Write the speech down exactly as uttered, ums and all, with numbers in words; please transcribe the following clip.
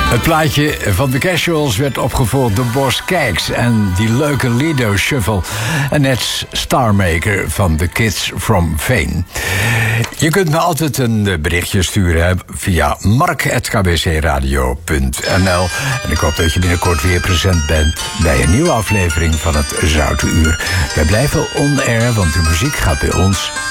Het plaatje van de Casuals werd opgevolgd door Boz Scaggs en die leuke Lido Shuffle en net Starmaker van The Kids from Fame. Je kunt me altijd een berichtje sturen via mark at k b c radio punt n l. En ik hoop dat je binnenkort weer present bent bij een nieuwe aflevering van het Zoute Uur. Wij blijven on-air, want de muziek gaat bij ons